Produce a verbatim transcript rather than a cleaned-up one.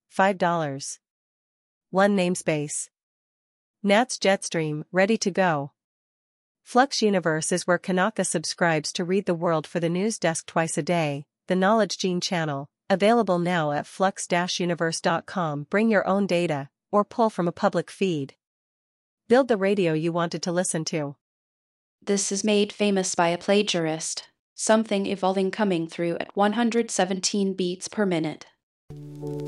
five dollars. one namespace. Nats Jetstream, ready to go. Flux Universe is where Kanaka subscribes to read the world for the news desk twice a day, the Knowledge Gene channel, available now at flux dash universe dot com. Bring your own data, or pull from a public feed. Build the radio you wanted to listen to. This is made famous by a plagiarist, something evolving coming through at one hundred seventeen beats per minute.